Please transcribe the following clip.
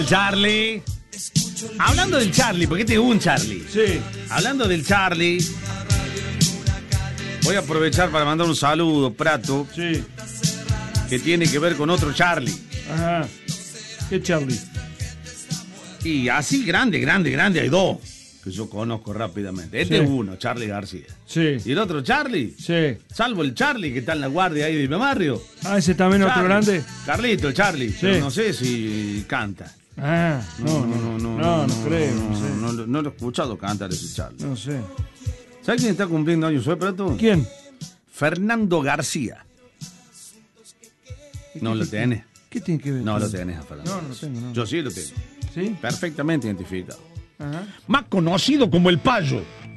Charlie. Hablando del Charlie, porque este es un Charlie. Sí. Hablando del Charlie, voy a aprovechar para mandar un saludo, Prato, Sí. que tiene que ver con otro Charlie. Ajá. ¿Qué Charlie? Y así grande, hay dos que yo conozco rápidamente. Este Sí. es uno, Charlie García. Sí. Y el otro Charlie, Sí. salvo el Charlie que está en la guardia ahí de mi barrio. Ah, ese también otro Charlie. grande. Carlito, el Charlie. Sí. Pero no sé si canta. Ah, no creo, no sé. No lo he escuchado cantar ese Charlie. No sé. ¿Sabes quién está cumpliendo años hoy, Prato? ¿Quién? Fernando García. No lo tenés. ¿Qué tiene que ver? No con lo eso? tenés a Fernando. No, no lo tengo, no. Yo sí lo tengo. ¿Sí? Perfectamente identificado. Ajá. Más conocido como el Payo.